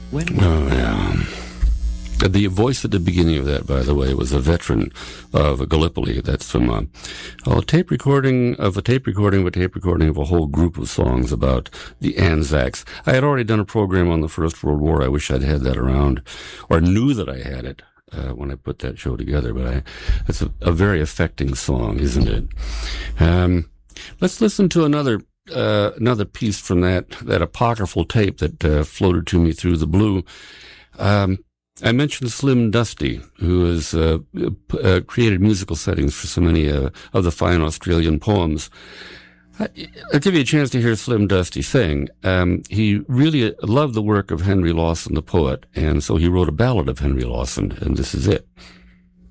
Oh, yeah. The voice at the beginning of that, by the way, was a veteran of Gallipoli. That's from a tape recording of a whole group of songs about the Anzacs. I had already done a program on the First World War. I wish I'd had that around, or knew that I had it when I put that show together. But it's a very affecting song, isn't it? Let's listen to another piece from that apocryphal tape that floated to me through the blue. I mentioned Slim Dusty, who has created musical settings for so many of the fine Australian poems. I'll give you a chance to hear Slim Dusty sing. He really loved the work of Henry Lawson, the poet, and so he wrote a ballad of Henry Lawson, and this is it.